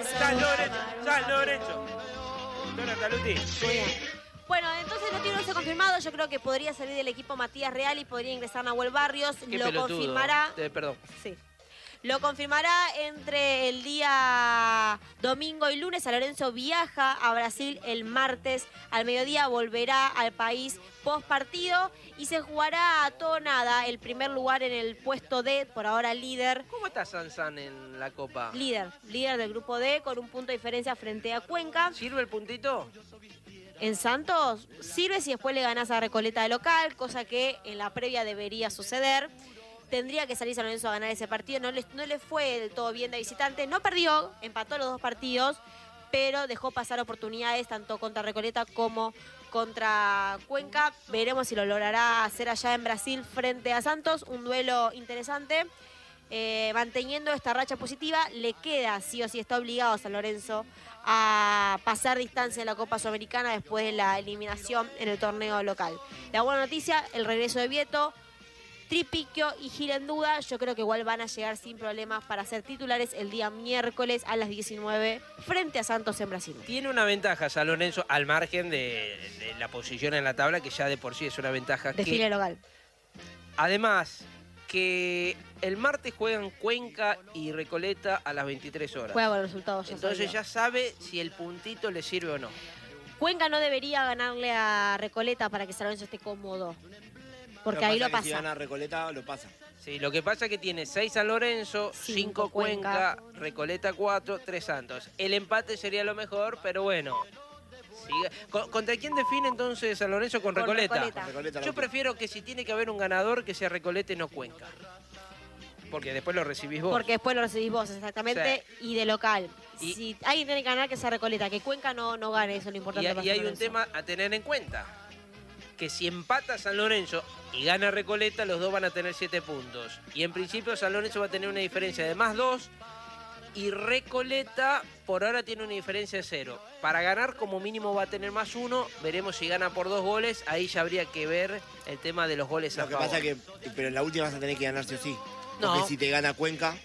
San Lorenzo. Dona Taluti. Muy bien. Bueno, entonces no tiene 11 confirmado. Yo creo que podría salir del equipo Matías Real y podría ingresar Nahuel Barrios. Qué Lo pelotudo. confirmará. Perdón. Sí. Lo confirmará entre el día domingo y lunes. San Lorenzo viaja a Brasil el martes. Al mediodía volverá al país post partido y se jugará a todo nada el primer lugar en el puesto D, por ahora líder. ¿Cómo está Sansan en la Copa? Líder del grupo D con un punto de diferencia frente a Cuenca. ¿Sirve el puntito? En Santos sirve si después le ganás a Recoleta de local, cosa que en la previa debería suceder. Tendría que salir San Lorenzo a ganar ese partido. No le fue del todo bien de visitante. No perdió, empató los dos partidos, pero dejó pasar oportunidades tanto contra Recoleta como contra Cuenca. Veremos si lo logrará hacer allá en Brasil frente a Santos. Un duelo interesante. Manteniendo esta racha positiva, le queda, sí o sí, está obligado San Lorenzo a pasar distancia en la Copa Sudamericana después de la eliminación en el torneo local. La buena noticia, el regreso de Vieto. Tripiquio y Gil en duda, yo creo que igual van a llegar sin problemas para ser titulares el día miércoles a las 19 frente a Santos en Brasil. Tiene una ventaja San Lorenzo al margen de la posición en la tabla, que ya de por sí es una ventaja. Desfile local. Además, que el martes juegan Cuenca y Recoleta a las 23 horas. Juega con los resultados. Entonces ya sabe si el puntito le sirve o no. Cuenca no debería ganarle a Recoleta para que San Lorenzo esté cómodo. Porque ahí lo pasa. Si gana Recoleta, lo pasa. Sí, lo que pasa es que tiene 6 San Lorenzo, 5 Cuenca, Recoleta 4, 3 Santos. El empate sería lo mejor, pero bueno. ¿Contra quién define entonces San Lorenzo? Con Recoleta. Yo prefiero que si tiene que haber un ganador, que sea Recoleta y no Cuenca. Porque después lo recibís vos. Porque después lo recibís vos, exactamente, sí. Y de local. Si alguien tiene que ganar, que sea Recoleta. Que Cuenca no gane, eso es lo importante. Y hay un tema a tener en cuenta. Que si empata San Lorenzo y gana Recoleta, los dos van a tener 7 puntos. Y en principio San Lorenzo va a tener una diferencia de más 2 y Recoleta por ahora tiene una diferencia de 0. Para ganar como mínimo va a tener más 1. Veremos si gana por 2 goles. Ahí ya habría que ver el tema de los goles a favor. Lo que pasa es que, pero en la última vas a tener que ganar sí o sí. No. Porque si te gana Cuenca,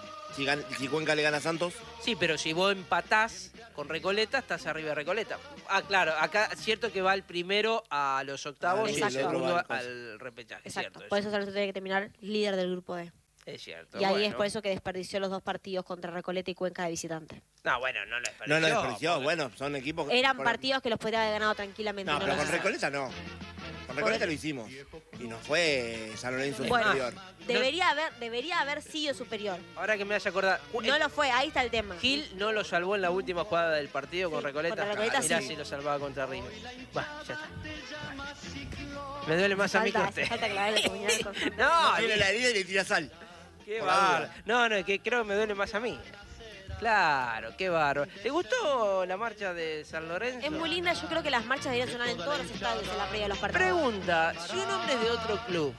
si Cuenca le gana a Santos. Sí, pero si vos empatás con Recoleta, estás arriba de Recoleta. Ah, claro, acá es cierto que va el primero a los octavos y el segundo al repechaje. Exacto, ¿Cierto? por eso San Lorenzo tiene que terminar líder del grupo D. Es cierto. Y ahí es por eso que desperdició los 2 partidos contra Recoleta y Cuenca de visitante. No, bueno, no lo desperdició. No lo desperdició, bueno, son equipos... Eran partidos que los podría haber ganado tranquilamente. No, pero con los hizo. Recoleta no. Con Recoleta lo hicimos. Y no fue San Lorenzo superior. Debería haber sido superior. Ahora que me vas a acordar... No lo fue, ahí está el tema. Gil no lo salvó en la última jugada del partido con Recoleta. Contra Recoleta, Mirá sí. si lo salvaba contra River. Va, ya está. Me duele más a mí que a usted. Falta clavarle el puñal con No, Tiene la herida y le tira sal. qué bárbaro. No, es que creo que me duele más a mí. Claro, qué bárbaro. ¿Te gustó la marcha de San Lorenzo? Es muy linda, yo creo que las marchas deberían sonar en todos los estadios en la previa de los partidos. Pregunta, si un hombre es de otro club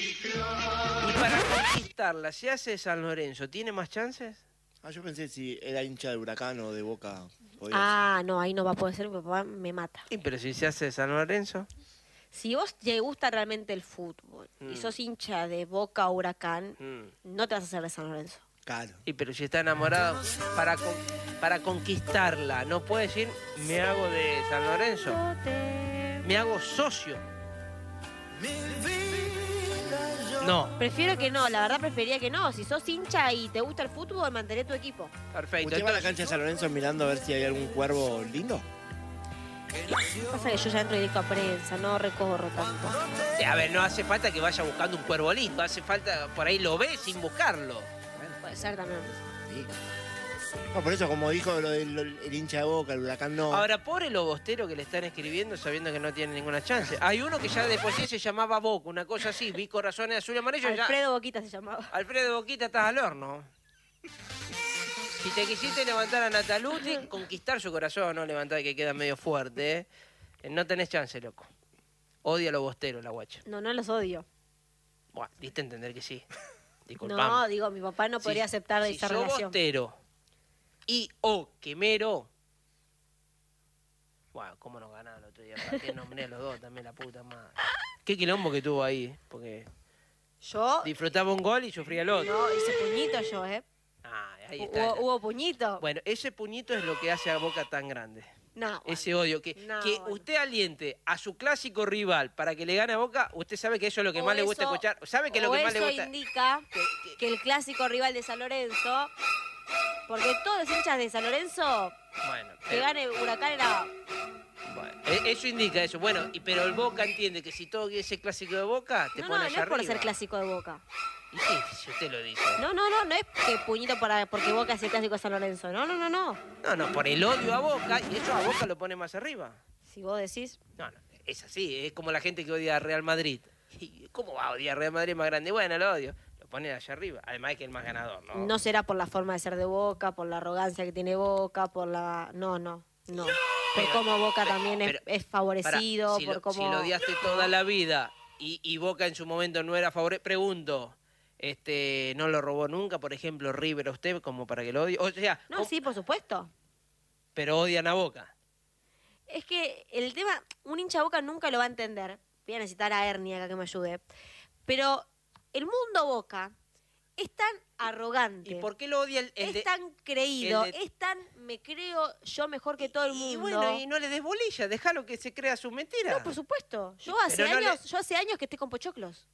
y para conquistarla se hace San Lorenzo, ¿tiene más chances? Yo pensé si era hincha de Huracán o de Boca. No, ahí no va a poder ser, mi papá me mata. Sí, pero si se hace San Lorenzo... Si vos te gusta realmente el fútbol y sos hincha de Boca o Huracán, no te vas a hacer de San Lorenzo. Claro. Y pero si está enamorado, para conquistarla, ¿no puede decir me hago de San Lorenzo? Me hago socio. No. Prefiero que no, la verdad preferiría que no. Si sos hincha y te gusta el fútbol, mantener tu equipo. Perfecto. ¿Usted va a la cancha de San Lorenzo mirando a ver si hay algún cuervo lindo? Pasa que yo ya entro directo a prensa, no recorro tanto. Sí, a ver, no hace falta que vaya buscando un cuervo lindo, hace falta, por ahí lo ve sin buscarlo. Puede ser también. Sí. No, por eso, como dijo lo del el hincha de Boca, el Huracán no. Ahora, pobre Lobostero que le están escribiendo sabiendo que no tiene ninguna chance. Hay uno que ya de por sí se llamaba Boca, una cosa así, vi corazones azul y amarillo. Alfredo Boquita se llamaba. Alfredo Boquita, estás al horno. Si te quisiste levantar a Nataluti, conquistar su corazón, no levantar que queda medio fuerte, no tenés chance, loco. Odia a Lobostero, la guacha. No los odio. Bueno, diste a entender que sí. Disculpame. No, digo, mi papá no podría aceptar esa relación. Bostero y Quemero. Bueno, cómo nos ganaron el otro día. ¿Para qué nombré a los dos también, la puta madre? Qué quilombo que tuvo ahí, porque Yo disfrutaba un gol y sufría el otro. no hice puñito yo, Ah, ahí está. ¿Hubo puñito? Bueno, ese puñito es lo que hace a Boca tan grande. No. Bueno. Ese odio. Que bueno. usted aliente a su clásico rival para que le gane a Boca, usted sabe que eso es lo que O más le gusta eso- escuchar. ¿Sabe que es lo o que más le eso gusta? indica que- que el clásico rival de San Lorenzo, porque todos los hinchas de San Lorenzo, Bueno, que gane Huracán era... bueno, eso indica eso. Bueno, pero el Boca entiende que si todo ese clásico de Boca, te No, pone no allá es por arriba. ser clásico de Boca. ¿Y qué? Si usted lo dice. No es que puñito porque Boca es el clásico de San Lorenzo. No. No, por el odio a Boca, y eso a Boca lo pone más arriba. Si vos decís... No, es así, es como la gente que odia a Real Madrid. ¿Y cómo va a odiar a Real Madrid más grande? Bueno, lo odio. Lo pone allá arriba. Además es que es el más ganador, ¿no? No será por la forma de ser de Boca, por la arrogancia que tiene Boca, por la... No. Por cómo Boca también es favorecido, si por lo, cómo... si lo odiaste toda la vida y Boca en su momento no era favorecido, pregunto, ¿no lo robó nunca, por ejemplo, River a usted como para que lo odie? O sea, No, sí, por supuesto. pero odian a Boca. Es que el tema, un hincha de Boca nunca lo va a entender. Voy a necesitar a Ernie acá que me ayude. Pero el mundo Boca es tan arrogante. ¿Y por qué lo odia el es de...? tan creído, el de- es tan me creo yo mejor que todo el mundo. Y bueno, y no le des bolilla, déjalo que se crea sus mentiras. No, por supuesto. Yo Pero no hace años que estoy con Pochoclos.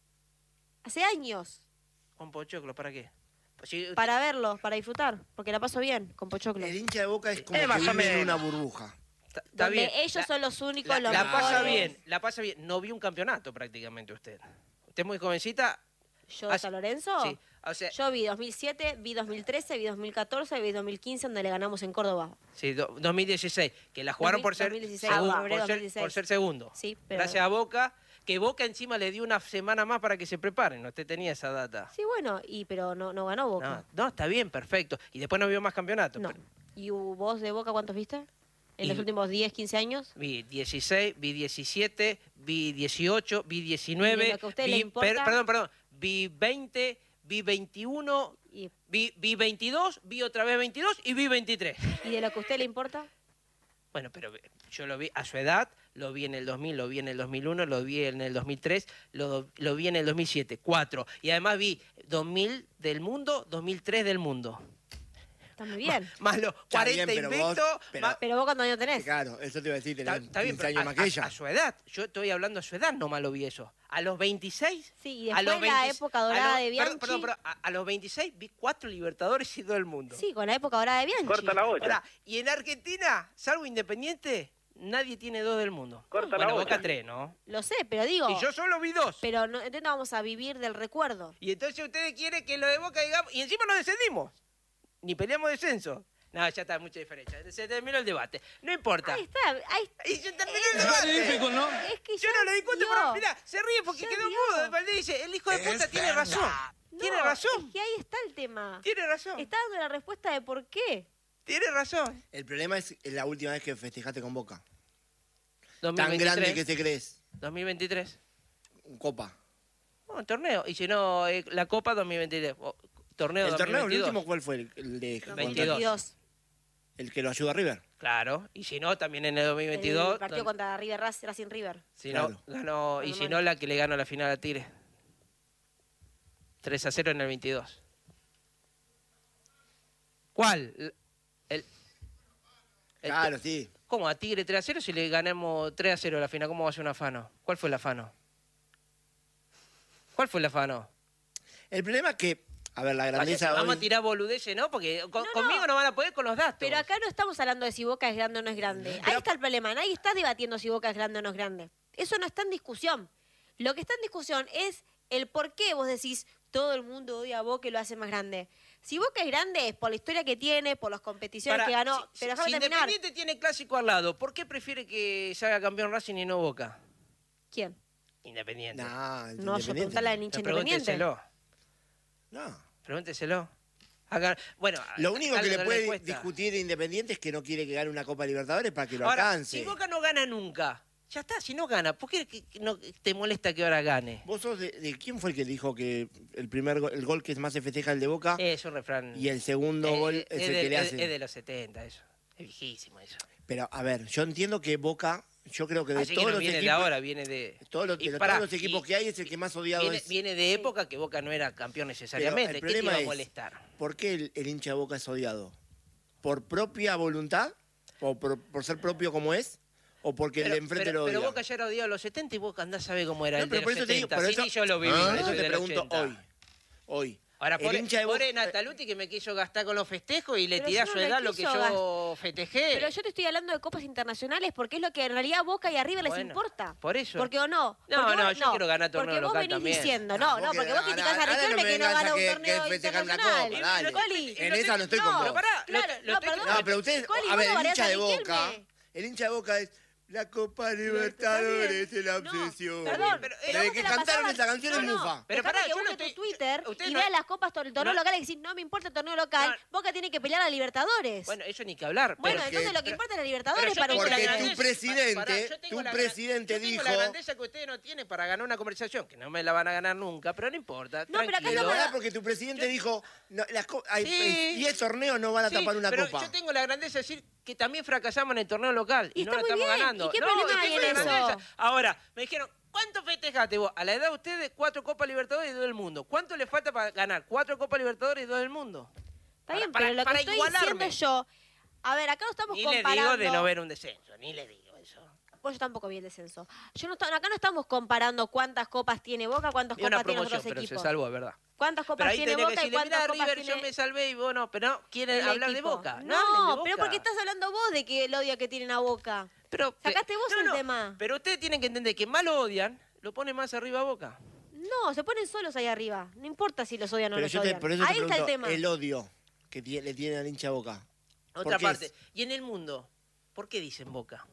Hace años. Con Pochoclo, ¿para qué? Pues si- Para verlos, para disfrutar. Porque la paso bien con Pochoclos. El hincha de Boca es como más que o vive en menos. una burbuja. está Donde bien. ellos son los únicos, los La pasa mejores. bien, la pasa bien. No vio un campeonato prácticamente usted. Usted es muy jovencita. Yo de San Lorenzo, Sí, o sea, yo vi 2007, vi 2013, vi 2014, vi 2015, donde le ganamos en Córdoba. sí, 2016, que la jugaron por ser, 2016, segundo, febrero por ser, 2016. por ser segundo. Sí, pero... Gracias a Boca, que Boca encima le dio una semana más para que se preparen. Usted tenía esa data. Sí, bueno, pero no ganó Boca. No, está bien, perfecto. Y después no vio más campeonatos. No. pero ¿Y vos de Boca cuántos viste? ¿En Y- los últimos 10, 15 años? vi 16, vi 17, vi 18, vi 19, ¿Y lo que a usted le importa? perdón, vi 20, vi 21, ¿Y, vi 22, vi otra vez 22 y vi 23. y de lo que a usted le importa? Bueno, pero yo lo vi a su edad, lo vi en el 2000, lo vi en el 2001, lo vi en el 2003, lo vi en el 2007, 4. Y además vi 2000 del mundo, 2003 del mundo. Está muy bien. Más los Está 40 bien, pero vos- invictos, pero- más... Pero vos cuántos años tenés. Claro, eso te iba a decir, Está, tener está bien, 15 pero años más que ella. a su edad. Yo estoy hablando a su edad, nomás lo vi eso. A los 26... Sí, y a los después la 20 época dorada de perdón, Bianchi. perdón, a los 26 vi 4 Libertadores y todo el mundo. Sí, con la época dorada de Bianchi. Corta la olla. Ahora, y en Argentina, salvo Independiente, nadie tiene 2 del mundo. Corta bueno, la Boca olla. 3, ¿no? Lo sé, pero digo... Y yo solo vi 2. Pero no, entonces no vamos a vivir del recuerdo. Y entonces ustedes quieren que lo de Boca digamos... Y encima no descendimos. Ni peleamos descenso. No, ya está, mucha diferencia. Se terminó el debate. No importa. Ahí está, ahí está. Y se terminó el debate. Es que Yo ya no le discuto, dio. pero mirá, se ríe porque Ya quedó dio. mudo. Valdés dice, el hijo de puta tiene razón. Tiene No, razón. Es que ahí está el tema. Tiene razón. Está dando la respuesta de por qué. Tiene razón. El problema es la última vez que festejaste con Boca. 2023. Tan grande que te crees. 2023. Un Copa. Un torneo. Y si no, la Copa 2023. Torneo El torneo, el 2022. último, ¿cuál fue? El de 22. El que lo ayuda a River. Claro. Y si no, también en el 2022. El partido contra River Racing River. Si Claro. no, ganó. Y Bueno, si bueno. no, la que le ganó la final a Tigre. 3-0 en el 22. ¿Cuál? El- Claro, sí. ¿Cómo? ¿A Tigre 3-0 si le ganamos 3-0 la final? ¿Cómo va a ser un afano? ¿Cuál fue el afano? ¿Cuál fue el afano? El problema es que, a ver, la grandeza Vamos hoy- a tirar boludeces, ¿no? Porque No. conmigo no van a poder con los datos. Pero acá no estamos hablando de si Boca es grande o no es grande. Ahí está el problema. Nadie está debatiendo si Boca es grande o no es grande. Eso no está en discusión. Lo que está en discusión es el por qué vos decís todo el mundo odia a Boca y lo hace más grande. Si Boca es grande es por la historia que tiene, por las competiciones Para- que ganó. si- pero si déjame terminar. Independiente tiene clásico al lado, ¿por qué prefiere que se haga campeón Racing y no Boca? ¿Quién? Independiente. Nah, el No, yo Independiente. preguntarle al hincha Pero independiente. pregúnteselo. No. Pregúnteselo. Bueno, Lo único que algo le de puede encuesta. discutir de Independiente es que no quiere que gane una Copa Libertadores para que lo Ahora, alcance. si Boca no gana nunca, ya está, si no gana, ¿por qué no te molesta que ahora gane? ¿Vos sos de quién fue el que dijo que el gol que más se festeja es el de Boca Es un refrán. y el segundo gol es el que le hace? Es de los 70, eso. Es viejísimo eso. Pero, a ver, yo entiendo que Boca Yo creo que de Así que todos no los viene de equipos, ahora, viene de... y de pará, todos los equipos que hay es el que más odiado es. viene de época que Boca no era campeón necesariamente. el ¿Qué te problema iba a es- molestar? ¿Por qué el hincha de Boca es odiado? ¿Por propia voluntad? ¿O por ser propio como es? ¿O porque el de enfrente lo odia? pero Boca ya era odiado en los 70 y Boca andá a saber cómo era No, el de pero por los eso te digo, 70. por Sí, eso- ni yo lo viví. Por yo eso soy te del pregunto 80. hoy. Ahora, El hincha de pobre Boca- Nataluti que me quiso gastar con los festejos y le Pero tiré a yo su no le edad lo que quiso yo festejé. Pero yo te estoy hablando de copas internacionales porque es lo que en realidad Boca y River les Bueno, importa. por eso. Porque o no. No, Porque no, vos- yo quiero ganar torneo Porque vos local venís también. diciendo, No, no, vos porque que- vos criticás a ahora no Riquelme me que no vengas gana a un que torneo festejar una internacional. copa, dale. Coli. En esa no estoy con vos. Pero pará, Claro, lo no, estoy- perdón. No, pero ustedes, Coli, a vos ver, no el variás hincha a de Riquelme. Boca, el hincha de Boca es la Copa Libertadores es la No, obsesión. perdón, pero pero Desde vos que te la cantaron pasabas- esa canción es no, mufa. Pero Dejame pará, que yo no busque estoy- tu Twitter usted y no- veas las copas del torneo no- local y decís, no me importa el torneo local, No. Boca tiene que pelear a la Libertadores. Bueno, eso ni que hablar. Bueno, pero- entonces lo que pero- importa es la pero Libertadores yo para tengo la Porque ustedes. tu grandeza- presidente- pará, yo tengo tu la presidente yo tengo dijo- la grandeza que ustedes no tienen para ganar una conversación, que no me la van a ganar nunca, pero no importa. No, pero acá tranquilo. Pero estamos- ahora porque tu presidente dijo, no, Sí. 10 torneos no van a Sí, tapar una pero copa. yo tengo la grandeza de decir que también fracasamos en el torneo local y, Y no está la muy estamos bien. ganando. ¿Y qué No, problema y hay tengo en la eso? grandeza. Ahora, me dijeron, ¿cuánto festejaste vos? A la edad de ustedes, 4 Copas Libertadores y 2 del mundo. ¿Cuánto le falta para ganar 4 Copas Libertadores y 2 del mundo? Está bien, Para- pero lo que para estoy igualarme. diciendo yo, a ver, acá no estamos Ni le comparando. digo de no ver un descenso, ni le digo eso. Pues yo tampoco vi el descenso. Acá no estamos comparando cuántas copas tiene Boca, cuántas Vi una copas tienen promoción, otros pero se equipos. salvó, es verdad. ¿Cuántas Pero copas ahí tiene tenés que Boca y decirle, cuántas mirá, copas River, yo tiene me salvé y vos no, pero no quieren el hablar equipo? de Boca. No, No, hablen de Boca. pero porque estás hablando vos de que el odio que tienen a Boca. Pero, Sacaste vos el tema. Pero ustedes tienen que entender que más lo odian, lo pone más arriba a Boca. No, se ponen solos ahí arriba. No importa si los odian o no Pero los yo odian. por eso Ahí te está el pregunto, tema. el odio que le tiene al hincha de Boca. Otra qué parte. es? Y en el mundo, ¿por qué dicen Boca?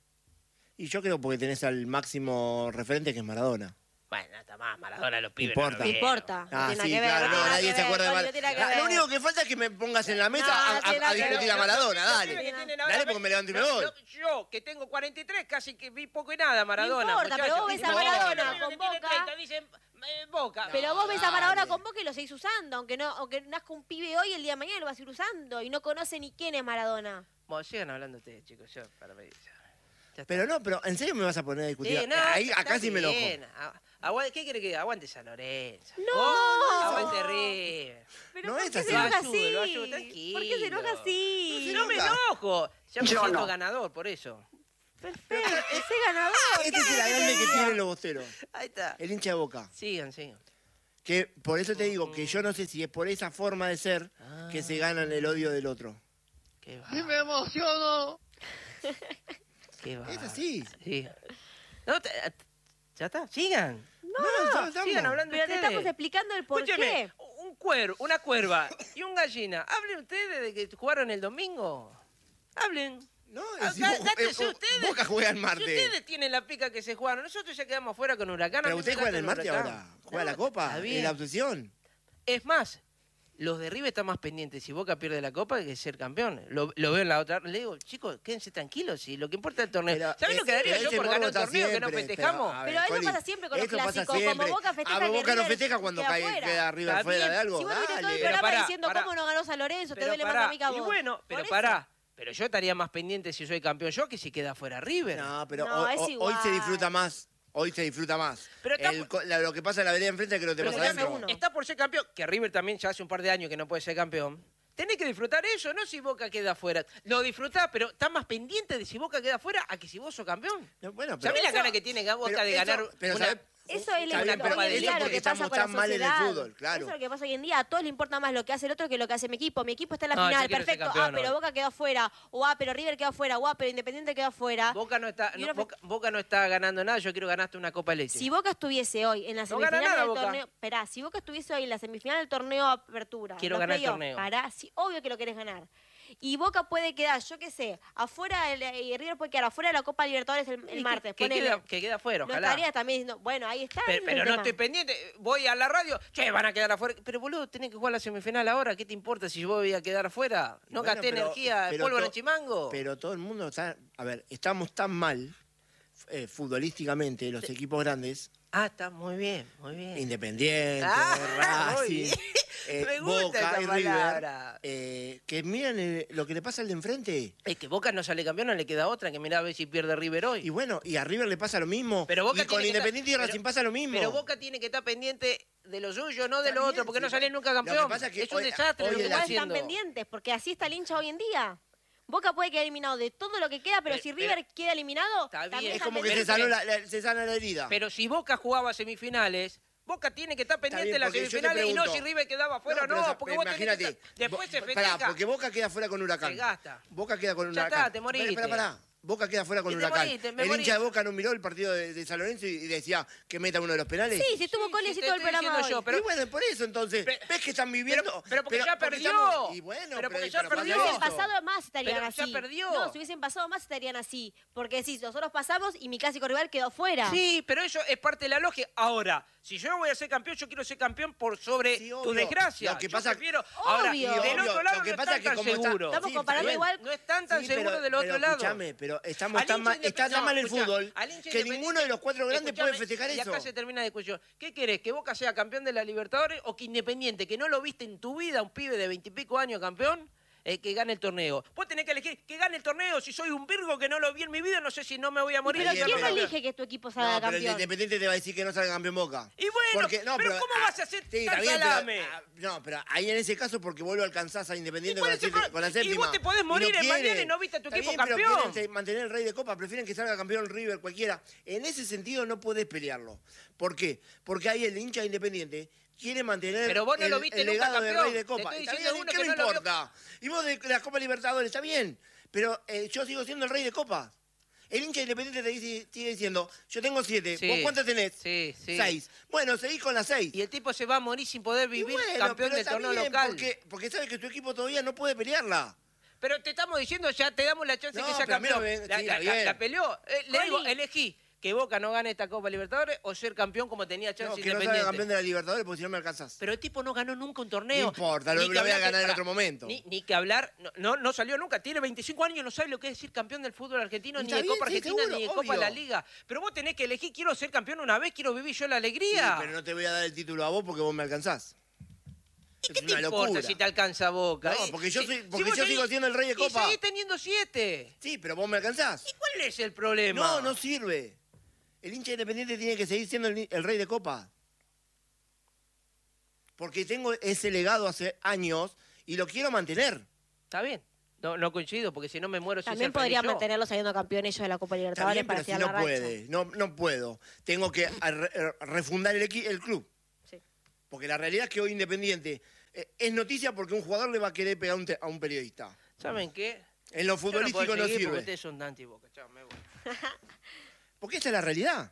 Y yo creo porque tenés al máximo referente que es Maradona. Bueno, está más, Maradona los pibes. Importa. No lo No vieron. importa. No Ah, tiene sí, nada que ver. claro, no no, tiene nada nadie que se ver, acuerda de Coli, Maradona. no tiene nada que Lo ver. único que falta es que me pongas en la mesa No, a no tiene nada que ver. discutir a Maradona, Los dale. pibes que tienen ahora Dale porque me levanto y me voy. Yo, que tengo 43, casi que vi poco y nada Maradona. importa, pero muchachos. vos ves a No, Maradona los pibes con que tienen Boca. 30 dicen Boca. Pero vos ves a dale. Maradona con Boca y lo seguís usando. Aunque nazca un pibe hoy, el día de mañana lo vas a ir usando. Y no conoce ni quién es Maradona. Bueno, sigan hablando ustedes, chicos. Yo, para mí. Ya está. Pero no, pero ¿en serio me vas a poner a discutir? Sí, no, Ahí, está acá sí me enojo. bien. ¿Qué quiere que aguante San Lorenzo? No. ¿Vos? Aguante River. Pero No ¿por es qué así. se enoja Lo ayudo, así? lo ayudo, tranquilo. ¿Por qué se enoja así? No me enojo. Ya me siento ganador, por eso. Perfecto, ese ganador. Este es el grande que tienen los bosteros. Ahí está. El hincha de Boca. Sigan, sigan. Que por eso te digo que yo no sé si es por esa forma de ser que se ganan el odio del otro. Qué va. Y me emociono. Qué va. Es así. Sí. No, ya está. Sigan. No, Sigan hablando Pero te ustedes. estamos explicando el por Escúcheme, qué. un cuervo, una cuerva y un gallina. Hablen ustedes de que jugaron el domingo. Hablen. No, Acá, si dátese ustedes. Boca juega el Si martes. ustedes tienen la pica que se jugaron, nosotros ya quedamos fuera con Huracán. a Pero mí ustedes me juegan el encanta martes Huracán. ahora. Juega No, la Copa. está Es bien. la obsesión. Es más, los de River están más pendientes si Boca pierde la Copa que ser campeón. Lo veo en la otra. Le digo, chicos, quédense tranquilos. Si lo que importa es el torneo. Pero ¿Sabés lo que daría pero yo ese por morbo ganar un está torneo que no siempre, festejamos? a ver, Pero eso Coli, pasa siempre con los eso pasa clásicos. siempre. Como Boca festeja A que Boca no River festeja cuando queda queda River Está fuera bien. de algo. Si vos viniste todo el Dale. Pero programa pará, diciendo pará. cómo no ganó San Lorenzo, te Pero duele más pará, a mí que a vos. y bueno, pero Por eso. pará. Pero yo estaría más pendiente si soy campeón yo que si queda fuera River. No, pero No, es hoy igual. se disfruta más. Hoy se disfruta más. Pero está- Lo que pasa en la vereda enfrente es que lo te Pero pasa escuchame adentro. uno. está por ser campeón, que River también ya hace un par de años que no puede ser campeón. Tenés que disfrutar eso, no si Boca queda afuera. Lo disfrutás, pero estás más pendiente de si Boca queda afuera a que si vos sos campeón. No, bueno, ¿Sabés la eso- gana que tiene Boca pero de eso- ganar pero una... ¿sabés? Eso es Está lo bien, que pero hoy en eso día lo porque que pasa estamos con la tan mal en el sociedad. fútbol, claro. Eso es lo que pasa hoy en día. A todos les importa más lo que hace el otro que lo que hace mi equipo. Mi equipo está en la No, yo final, quiero ser perfecto. campeón Pero hoy. Boca quedó afuera. O pero River quedó afuera. O pero Independiente quedó afuera. Boca no está, Y una fe- Boca no está ganando nada, yo quiero ganarte una Copa de Leche. Si Boca estuviese hoy en la No gana semifinal nada, del Boca. torneo. Esperá, si Boca estuviese hoy en la semifinal del torneo Apertura. Quiero los ganar el playoffs, torneo. Pará, sí, obvio que lo querés ganar. Y Boca puede quedar, yo qué sé, afuera, y River puede quedar afuera de la Copa Libertadores el martes. Que ponele. queda afuera, No ojalá. estaría también diciendo, bueno, ahí está. ese es Pero el no tema. estoy pendiente. Voy a la radio, che, van a quedar afuera. Pero boludo, tenés que jugar la semifinal ahora. ¿Qué te importa si yo voy a quedar afuera? No Bueno, gasté pero- energía, pero polvo en to- el chimango. Pero todo el mundo está... A ver, estamos tan mal futbolísticamente, los equipos grandes, Ah, está muy bien, muy bien. Independiente, Ah, muy Racing, bien. Me gusta Boca esa y River. palabra. Que miran lo que le pasa al de enfrente. Es que Boca no sale campeón, no le queda otra que mirá a ver si pierde River hoy. Y bueno, y a River le pasa lo mismo. Pero Boca y con tiene que Independiente estar- y Racing pero- pasa lo mismo. Pero Boca tiene que estar pendiente de lo suyo, no de Está lo bien, otro, porque sí, no sale nunca lo que campeón. pasa es que un hoy- desastre hoy lo que en está la- Igual están haciendo. pendientes, porque así está el hincha hoy en día. Boca puede quedar eliminado de todo lo que queda, pero Pero- si River queda eliminado, Está bien. también Es están como que se pendientes. sana la herida. Pero si Boca jugaba semifinales, Boca tiene que estar pendiente bien, de las porque yo te semifinales y no pregunto. si River quedaba afuera o pero no, porque vos tenés que imagínate. estar- Después se Pará, festeja. porque Boca queda fuera con Huracán. Se gasta. Boca queda con Ya Huracán. está, te moriste. Pará. Boca queda fuera con Y te Huracán. moriste, me El moriste. hincha de Boca no miró el partido de San Lorenzo y decía que meta uno de los penales. Sí, si estuvo Coli sí, así te todo el estoy programa diciendo hoy. yo, pero- Y bueno, por eso entonces, Pe- ves que están viviendo. pero porque ya perdió. estamos- y bueno, Pero porque ya pasa perdió. Si hubiesen eso. pasado más estarían Pero así. ya perdió. No, si hubiesen pasado más estarían así. Porque decís, nosotros pasamos y mi clásico rival quedó fuera. Sí, pero eso es parte de la lógica. Ahora, si yo voy a ser campeón, yo quiero ser campeón por sobre Sí, tu obvio. desgracia. Lo que Yo pasa- prefiero. Ahora, Obvio. del Obvio, otro lado lo que no pasa están es que tan como está- seguros. Estamos Sí, comparando está bien. igual. No están tan Sí, seguros del otro lado. Escúchame, pero estamos Al tan hincha mal, está tan mal el escuchá, fútbol al hincha que independiente- ninguno de los cuatro grandes Escuchame, puede festejar y eso. acá se termina la discusión. ¿Qué querés? ¿Que Boca sea campeón de la Libertadores o que Independiente, que no lo viste en tu vida, un pibe de 20 y pico años campeón, que gane el torneo? Vos tenés que elegir que gane el torneo. Si soy un Virgo que no lo vi en mi vida, no sé si no me voy a morir. Pero y Bien, ¿quién campeón. elige que tu equipo No, salga pero el de campeón? Independiente te va a decir que no salga campeón Boca. Y bueno, pero ¿cómo vas a hacer sí, tal está bien, salame? no, pero ahí en ese caso porque vos lo alcanzás a Independiente Y con por la, eso, siete- con la y séptima. vos te podés morir no mañana quieren. y no viste a tu Está equipo bien, pero campeón. quieren mantener el rey de copa, prefieren que salga campeón River cualquiera. En ese sentido no podés pelearlo. ¿Por qué? Porque ahí el hincha de Independiente quiere mantener Pero vos no lo el viste legado nunca de campeón. rey de Te copa. estoy Está diciendo bien, uno ¿qué que me no lo vio. importa? Y vos de la Copa Libertadores, está bien. Pero yo sigo siendo el rey de copa. El hincha Independiente te dice, sigue diciendo, yo tengo 7. Sí. ¿Vos cuántas tenés? Sí, sí. 6. Bueno, seguís con las 6. Y el tipo se va a morir sin poder Y vivir bueno, campeón pero del está torneo bien, local. Porque sabes que tu equipo todavía no puede pelearla. Pero te estamos diciendo, ya te damos la chance No, que sea pero a mí no campeón. me- La, sí, la- está la- bien. la peleó. Le Coli. digo, elegí que Boca no gane esta Copa Libertadores o ser campeón como tenía chance No, que no Independiente. salga campeón de la Libertadores porque si no me alcanzás. Pero el tipo no ganó nunca un No torneo. importa, Ni lo que voy a hablar ganar en pará, otro momento. Ni que hablar, no salió nunca. Tiene 25 años, no sabe lo que es decir campeón del fútbol argentino, Y ni está de bien, Copa sí, Argentina, seguro, ni de Copa de la obvio. Liga. Pero vos tenés que elegir, quiero ser campeón una vez, quiero vivir yo la Sí, alegría. pero no te voy a dar el título a vos porque vos me alcanzás. ¿Y Es qué te una importa locura. si te alcanza Boca? No, Y- porque yo si- soy- si porque vos yo sigo siendo el rey de Copa. Y seguís teniendo 7. Sí, pero vos me alcanzás. ¿Y cuál es el problema? No, no sirve. El hincha Independiente tiene que seguir siendo el rey de Copa. Porque tengo ese legado hace años y lo quiero mantener. Está bien. No coincido, porque si no me muero sin También ser podrían feliz yo. mantenerlo saliendo campeón ellos de la Copa Está Libertadores bien, para pero si estirar no la racha. puede. No puedo. Tengo que refundar el club. Sí. Porque la realidad es que hoy Independiente es noticia porque un jugador le va a querer pegar a un periodista. ¿Saben qué? En lo Yo puedo futbolístico no seguir sirve. porque ustedes son anti-Boca. Chao, me voy. Porque esa es la realidad.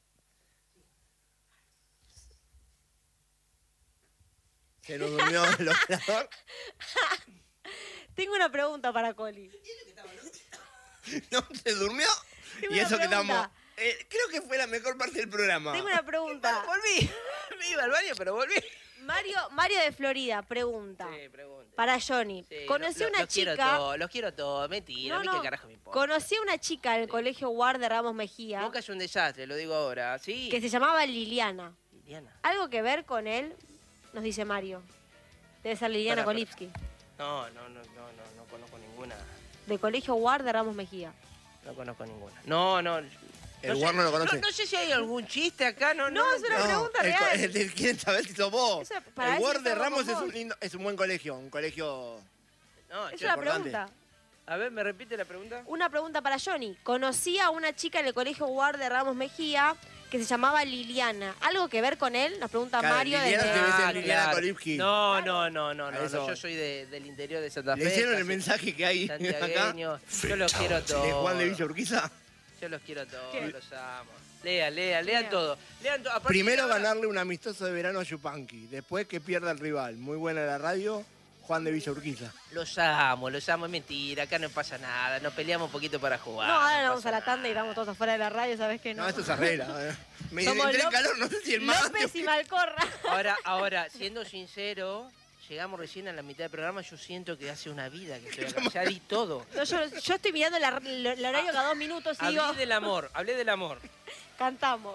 Se nos durmió el operador. Tengo una pregunta para Coli. No, se durmió. Tengo Y una eso que pregunta. estamos. Creo que fue la mejor parte del programa. Tengo una pregunta. Volví. Me iba al baño, pero volví. Mario de Florida pregunta. Sí, pregunte. Para Johnny. Sí, Conocí a una los quiero chica. todos, los quiero todos. Mentira, a mí qué carajo me importa. Conocí a una chica en el colegio Guard de Ramos Mejía Boca es un desastre, lo digo ahora. Sí. que se llamaba Liliana. Liliana. ¿Algo que ver con él? Nos dice Mario. Debe ser Liliana Pará, Kolipsky. No conozco ninguna. De colegio Guard de Ramos Mejía. No conozco ninguna. No. El sé- Guar no lo conoce. No sé si hay algún chiste acá, no. No, es una pregunta real. ¿Quieren saber si sos vos? Eso, para El ver si Guard de estamos Ramos con vos. es un buen colegio. Un colegio. No, Es che, una importante. pregunta. a ver, ¿me repite la pregunta? Una pregunta para Johnny. Conocí a una chica en el colegio Guard de Ramos Mejía que se llamaba Liliana. ¿Algo que ver con él? Nos pregunta Claro, Mario Liliana desde... debe ser Liliana Kolipsky. No, A eso. yo soy del interior de Santa Fe. ¿Le hicieron el casi mensaje que hay acá? santiagueño. Yo los quiero todos. ¿De Juan de Villa Urquiza? Yo los quiero todos, ¿Qué? los amo. Lean Lean. todo. Lean todo. A partir Primero de ahora- ganarle un amistoso de verano a Yupanqui. Después que pierda el rival. Muy buena la radio. Juan de Villa Urquiza. Los amo, es mentira, acá no pasa nada, nos peleamos un poquito para jugar. No, ahora nos vamos pasa a la nada. tanda y vamos todos afuera de la radio, ¿sabes qué? No, No, esto es arregla. Me Somos entré en López- calor, no sé si el más. López y Malcorra. Ahora, siendo sincero, llegamos recién a la mitad del programa, yo siento que hace una vida que estoy acá, ya di todo. No, yo estoy mirando el horario cada 2 minutos y digo, Hablé del amor, cantamos.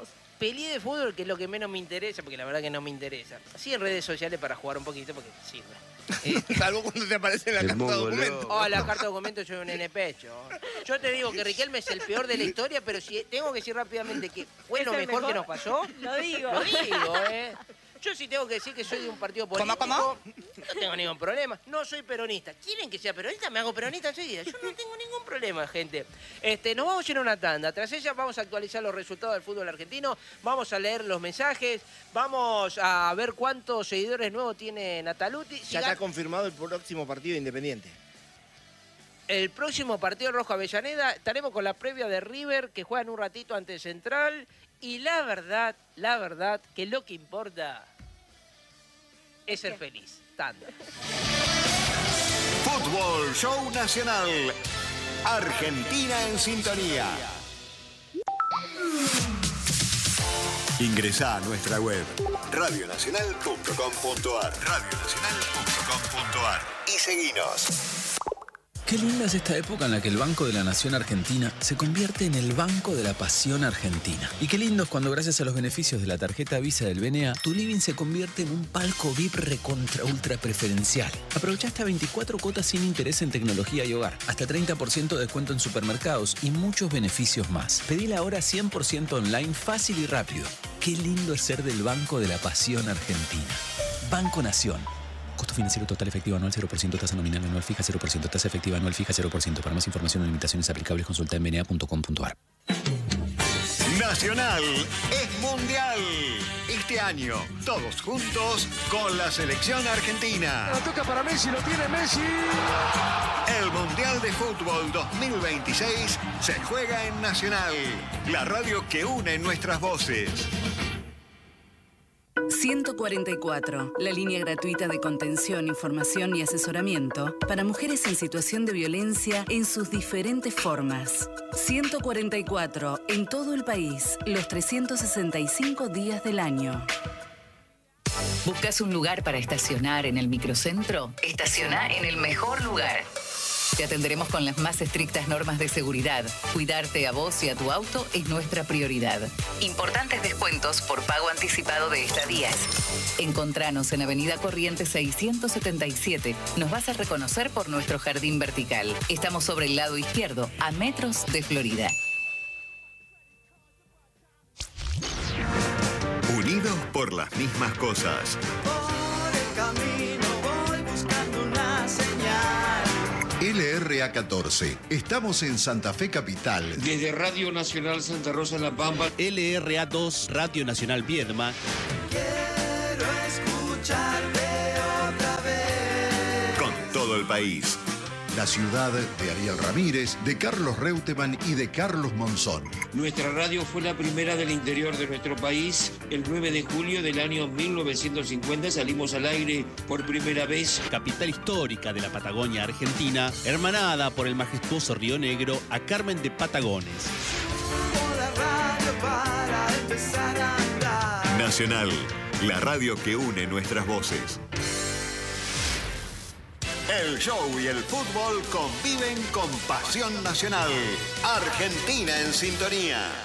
peleé de fútbol, que es lo que menos me interesa, porque la verdad que no me interesa. Sí, en redes sociales para jugar un poquito, porque sirve. Salvo cuando te aparece en la carta de documento. Oh, la carta de documento yo un nene pecho. Yo te digo que Riquelme es el peor de la historia, pero si tengo que decir rápidamente que fue lo mejor que nos pasó. Lo digo. Lo digo, Yo sí tengo que decir que soy de un partido político. ¿Cómo? No tengo ningún problema. No soy peronista. ¿Quieren que sea peronista? Me hago peronista enseguida. Yo no tengo ningún problema, gente. Nos vamos a ir a una tanda. Tras ella vamos a actualizar los resultados del fútbol argentino. Vamos a leer los mensajes. Vamos a ver cuántos seguidores nuevos tiene Nataluti. Ya está confirmado el próximo partido de Independiente. El próximo partido Rojo Avellaneda. Estaremos con la previa de River, que juega en un ratito ante Central. Y la verdad, que lo que importa es ser feliz. Tanda. Fútbol Show Nacional. Argentina en sintonía. Ingresá a nuestra web radionacional.com.ar y seguinos. Qué linda es esta época en la que el Banco de la Nación Argentina se convierte en el Banco de la Pasión Argentina. Y qué lindo es cuando gracias a los beneficios de la tarjeta Visa del BNA, tu living se convierte en un palco VIP recontra ultra preferencial. Aprovecha hasta 24 cuotas sin interés en tecnología y hogar, hasta 30% de descuento en supermercados y muchos beneficios más. Pedila ahora 100% online, fácil y rápido. Qué lindo es ser del Banco de la Pasión Argentina. Banco Nación. Costo financiero total efectivo anual 0%, tasa nominal anual fija 0%, tasa efectiva anual fija 0%. Para más información o limitaciones aplicables consulta en bna.com.ar. Nacional es mundial. Este año, todos juntos con la selección argentina. La toca para Messi, lo tiene Messi. El Mundial de Fútbol 2026 se juega en Nacional, la radio que une nuestras voces. 144, la línea gratuita de contención, información y asesoramiento para mujeres en situación de violencia en sus diferentes formas. 144, en todo el país, los 365 días del año. ¿Buscas un lugar para estacionar en el microcentro? Estaciona en el mejor lugar. Te atenderemos con las más estrictas normas de seguridad. Cuidarte a vos y a tu auto es nuestra prioridad. Importantes descuentos por pago anticipado de estadías. Encontranos en Avenida Corrientes 677. Nos vas a reconocer por nuestro jardín vertical. Estamos sobre el lado izquierdo, a metros de Florida. Unidos por las mismas cosas. Por el camino voy buscando una señal. LRA14. Estamos en Santa Fe Capital. Desde Radio Nacional Santa Rosa en La Pampa. LRA2, Radio Nacional Viedma. Quiero escucharte otra vez. Con todo el país. La ciudad de Ariel Ramírez, de Carlos Reutemann y de Carlos Monzón. Nuestra radio fue la primera del interior de nuestro país. El 9 de julio del año 1950 salimos al aire por primera vez. Capital histórica de la Patagonia Argentina, hermanada por el majestuoso Río Negro a Carmen de Patagones. La radio para empezar a andar. Nacional, la radio que une nuestras voces. El show y el fútbol conviven con pasión nacional. Argentina en sintonía.